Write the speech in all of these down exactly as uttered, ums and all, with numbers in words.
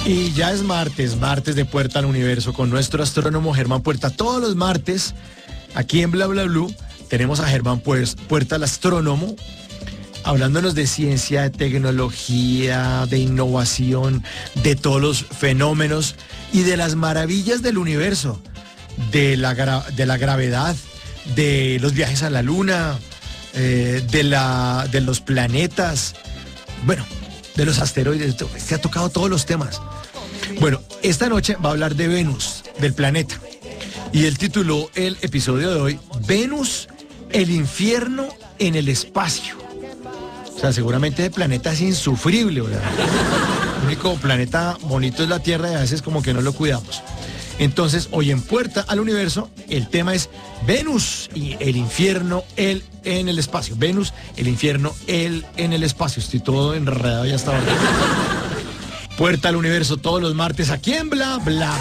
Y ya es martes, martes de Puerta al Universo con nuestro astrónomo Germán Puerta. Todos los martes, aquí en Bla Bla Blue, tenemos a Germán pues, Puerta, el astrónomo, hablándonos de ciencia, de tecnología, de innovación, de todos los fenómenos y de las maravillas del universo, de la, gra de la gravedad, de los viajes a la luna, eh, de, la, de los planetas, bueno, de los asteroides. Se ha tocado todos los temas. Bueno, esta noche va a hablar de Venus, del planeta. Y él tituló el episodio de hoy, Venus, el infierno en el espacio. O sea, seguramente el planeta es insufrible, ¿verdad? El único planeta bonito es la Tierra y a veces como que no lo cuidamos. Entonces, hoy en Puerta al Universo, el tema es Venus y el infierno, él en el espacio. Venus, el infierno, él en el espacio. Estoy todo enredado ya hasta ahora. Puerta al Universo todos los martes aquí en Bla Bla Bla.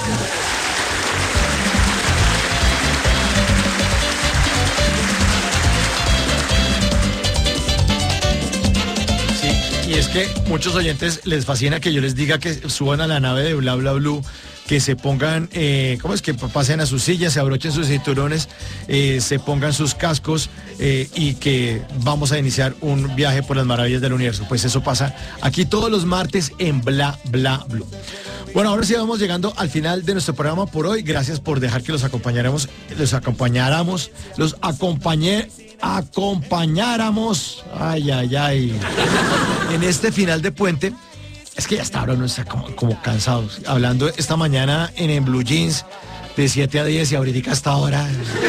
Y es que muchos oyentes les fascina que yo les diga que suban a la nave de Bla Bla Blue, que se pongan, eh, ¿cómo es? Que pasen a sus sillas, se abrochen sus cinturones, eh, se pongan sus cascos eh, y que vamos a iniciar un viaje por las maravillas del universo. Pues eso pasa aquí todos los martes en Bla Bla Blue. Bueno, ahora sí vamos llegando al final de nuestro programa por hoy. Gracias por dejar que los acompañáramos, los acompañáramos, los acompañé, acompañáramos, ay, ay, ay, en este final de puente. Es que ya hasta ahora no está como, como cansados. Hablando esta mañana en, en Blue Jeans de siete a diez y ahorita hasta ahora.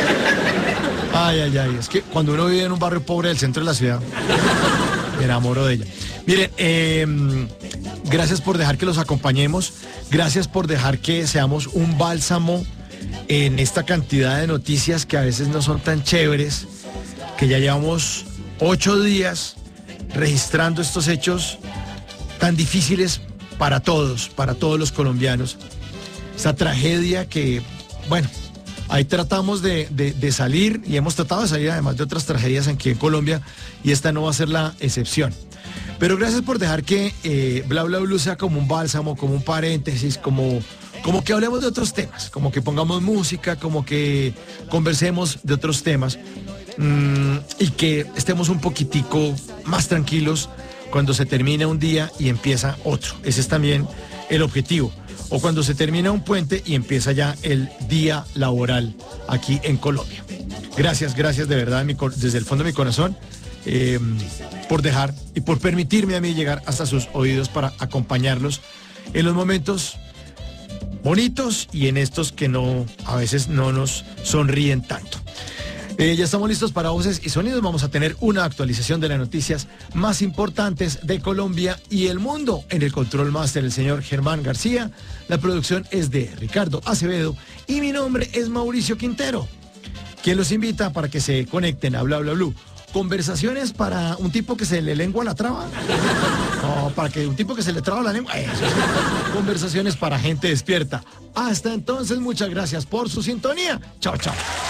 Ay, ay, ay. Es que cuando uno vive en un barrio pobre del centro de la ciudad, me enamoro de ella. Miren, eh, gracias por dejar que los acompañemos. Gracias por dejar que seamos un bálsamo en esta cantidad de noticias que a veces no son tan chéveres, que ya llevamos ocho días registrando estos hechos tan difíciles para todos, para todos los colombianos. Esa tragedia que, bueno, ahí tratamos de, de, de salir y hemos tratado de salir además de otras tragedias aquí en Colombia y esta no va a ser la excepción. Pero gracias por dejar que eh, Bla Bla Blue sea como un bálsamo, como un paréntesis, como, como que hablemos de otros temas, como que pongamos música, como que conversemos de otros temas mmm, y que estemos un poquitico más tranquilos cuando se termina un día y empieza otro. Ese es también el objetivo. O cuando se termina un puente y empieza ya el día laboral aquí en Colombia. Gracias, gracias de verdad desde el fondo de mi corazón eh, por dejar y por permitirme a mí llegar hasta sus oídos para acompañarlos en los momentos bonitos y en estos que no, a veces no nos sonríen tanto. Eh, ya estamos listos para voces y sonidos. Vamos a tener una actualización de las noticias más importantes de Colombia y el mundo. En el control máster el señor Germán García. La producción es de Ricardo Acevedo y mi nombre es Mauricio Quintero, quien los invita para que se conecten a Bla Bla Blue. Conversaciones para un tipo que se le lengua la traba. No, para que un tipo que se le traba la lengua. Eso sí. Conversaciones para gente despierta. Hasta entonces, muchas gracias por su sintonía. Chao, chao.